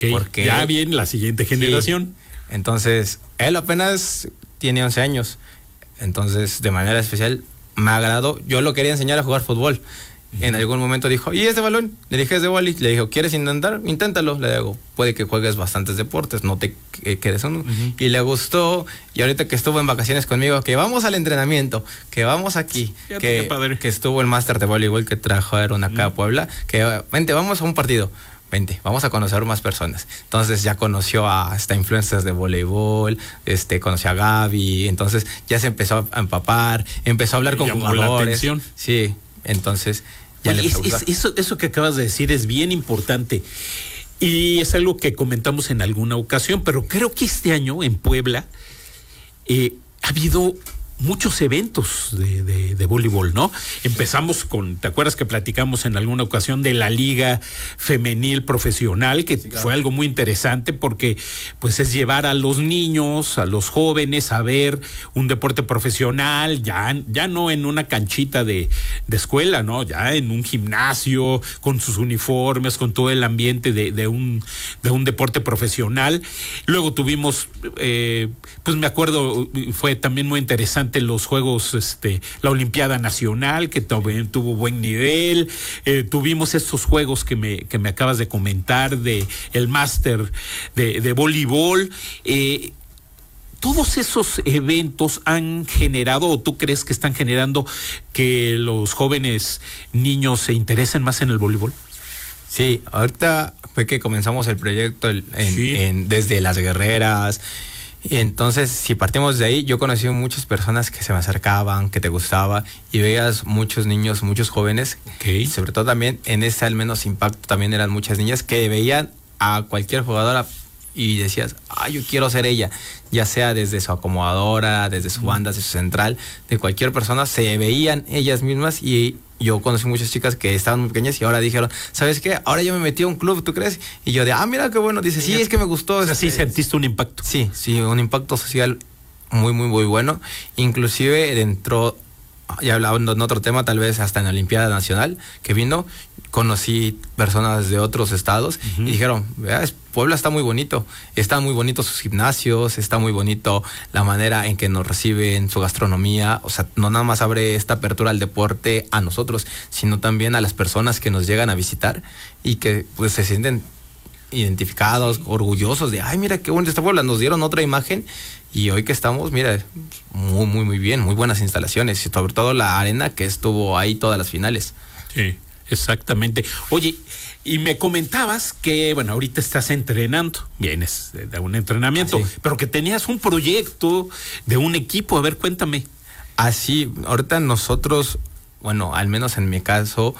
Okay. Porque ya viene la siguiente generación. Sí. Entonces, él apenas tiene 11 años. Entonces, de manera especial, me agradó. Yo lo quería enseñar a jugar fútbol. En algún momento dijo, ¿y este balón? Le dije, es de boli. Le dijo, ¿quieres intentar? Inténtalo. Le digo, puede que juegues bastantes deportes, no te quedes uno. Y le gustó. Y ahorita que estuvo en vacaciones conmigo, que vamos al entrenamiento, que vamos aquí, que estuvo el máster de voleibol que trajeron acá a Puebla, que vente, vamos a un partido. Vente, vamos a conocer más personas. Entonces ya conoció a hasta influencers de voleibol, conoció a Gaby, entonces ya se empezó a empapar, empezó a hablar con jugadores. Sí, entonces ya le eso que acabas de decir es bien importante y es algo que comentamos en alguna ocasión, pero creo que este año en Puebla ha habido muchos eventos de voleibol, ¿no? Empezamos con, ¿te acuerdas que platicamos en alguna ocasión de la Liga Femenil Profesional? Que sí, claro, fue algo muy interesante porque pues es llevar a los niños, a los jóvenes a ver un deporte profesional, ya no en una canchita de escuela, ¿no? Ya en un gimnasio, con sus uniformes, con todo el ambiente de un deporte profesional. Luego tuvimos, pues me acuerdo, fue también muy interesante los Juegos, la Olimpiada Nacional, que tuvo buen nivel. Tuvimos estos juegos que me acabas de comentar, de el máster de voleibol. ¿Todos esos eventos han generado, o tú crees que están generando, que los jóvenes niños se interesen más en el voleibol? Sí, ahorita fue que comenzamos el proyecto desde Las Guerreras. Y entonces, si partimos de ahí, yo conocí muchas personas que se me acercaban, que te gustaba, y veías muchos niños, muchos jóvenes, y sobre todo también en ese al menos impacto también eran muchas niñas que veían a cualquier jugadora y decías, yo quiero ser ella, ya sea desde su acomodadora, desde su banda, desde su central, de cualquier persona, se veían ellas mismas. Y yo conocí muchas chicas que estaban muy pequeñas y ahora dijeron, ¿sabes qué? Ahora yo me metí a un club, ¿tú crees? Y yo mira qué bueno. Dice, sí, es que me gustó. O sea, sí sentiste un impacto. Sí, un impacto social muy, muy, muy bueno. Inclusive dentro, ya hablando en otro tema, tal vez hasta en la Olimpiada Nacional que vino, conocí personas de otros estados y dijeron, Puebla está muy bonito, están muy bonitos sus gimnasios, está muy bonito la manera en que nos reciben, su gastronomía. O sea, no nada más abre esta apertura al deporte a nosotros, sino también a las personas que nos llegan a visitar y que pues se sienten identificados, orgullosos de, mira qué bonito está Puebla, nos dieron otra imagen. Y hoy que estamos, mira, muy, muy, muy bien, muy buenas instalaciones, y sobre todo la arena que estuvo ahí todas las finales. Sí, exactamente. Oye, y me comentabas que, bueno, ahorita estás entrenando, vienes de un entrenamiento, pero que tenías un proyecto de un equipo. A ver, cuéntame. Así, ahorita nosotros, bueno, al menos en mi caso,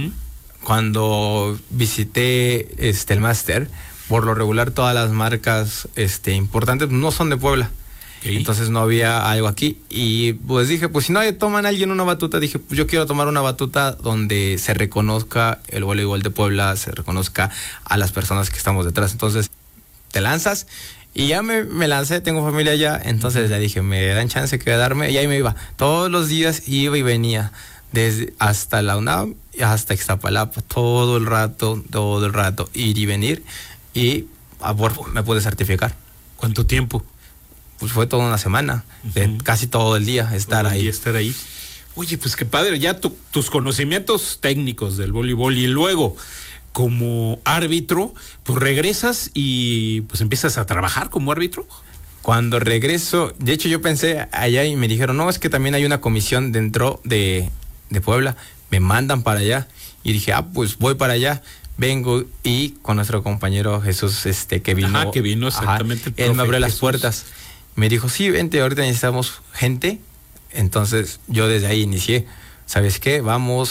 cuando visité el máster, por lo regular todas las marcas importantes no son de Puebla. Entonces no había algo aquí. Y pues dije, pues si no toman a alguien una batuta, dije, pues yo quiero tomar una batuta donde se reconozca el voleibol de Puebla, se reconozca a las personas que estamos detrás. Entonces te lanzas. Y ya me lancé, tengo familia allá. Entonces le dije, me dan chance de quedarme. Y ahí me iba. Todos los días iba y venía. Desde hasta la UNAM y hasta Ixtapalapa. Todo el rato. Ir y venir. Y me pude certificar. ¿Cuánto tiempo? Pues fue toda una semana, casi todo el día estar ahí. Oye, pues qué padre, ya tus conocimientos técnicos del voleibol, y luego como árbitro, pues regresas y pues empiezas a trabajar como árbitro. Cuando regreso, de hecho yo pensé allá y me dijeron, no, es que también hay una comisión dentro de Puebla, me mandan para allá. Y dije, pues voy para allá. Vengo y con nuestro compañero Jesús, que vino. Que vino exactamente. Él me abrió las puertas. Me dijo, sí, vente, ahorita necesitamos gente. Entonces yo desde ahí inicié. ¿Sabes qué? Vamos.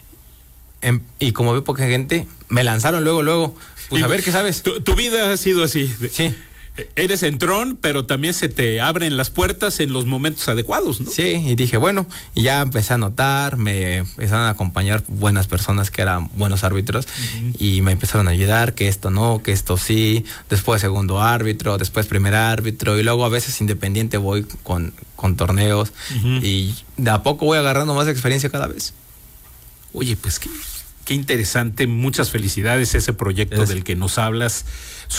Y como veo poca gente, me lanzaron luego. Pues a ver qué sabes. Tu vida ha sido así. Sí. Eres entrón, pero también se te abren las puertas en los momentos adecuados, ¿no? Sí, y dije, bueno, y ya empecé a notar, me empezaron a acompañar buenas personas que eran buenos árbitros, y me empezaron a ayudar, que esto no, que esto sí, después segundo árbitro, después primer árbitro, y luego a veces independiente voy con torneos, y de a poco voy agarrando más experiencia cada vez. Oye, pues qué interesante, muchas felicidades ese proyecto del que nos hablas.